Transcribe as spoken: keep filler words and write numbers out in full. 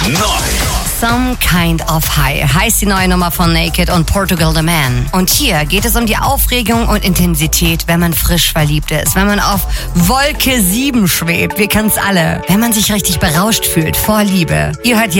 Some Kind of High heißt die neue Nummer von Naked und Portugal the Man. Und hier geht es um die Aufregung und Intensität, wenn man frisch verliebt ist, wenn man auf Wolke sieben schwebt, wir kennen's alle, wenn man sich richtig berauscht fühlt vor Liebe. Ihr hört